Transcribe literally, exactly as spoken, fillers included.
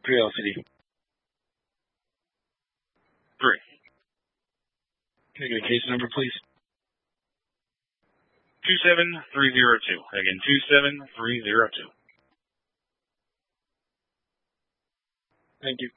Curiosity. Three. Can I get a case number, please? Two seven three zero two. Again, two seven three zero two. Thank you.